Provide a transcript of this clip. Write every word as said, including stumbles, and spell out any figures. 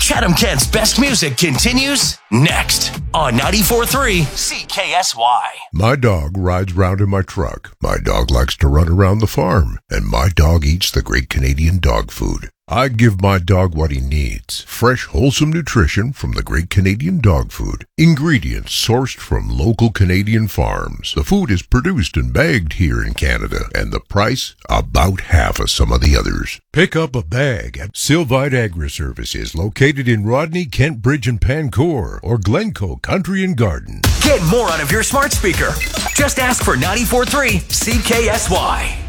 Chatham-Kent's best music continues next on ninety-four point three C K S Y. My dog rides round in my truck. My dog likes to run around the farm. And my dog eats the great Canadian dog food. I give my dog what he needs. Fresh, wholesome nutrition from the great Canadian dog food. Ingredients sourced from local Canadian farms. The food is produced and bagged here in Canada. And the price, about half of some of the others. Pick up a bag at Sylvite Agri-Services, located in Rodney, Kentbridge, and Pancourt, or Glencoe Country and Garden. Get more out of your smart speaker. Just ask for ninety-four point three C K S Y.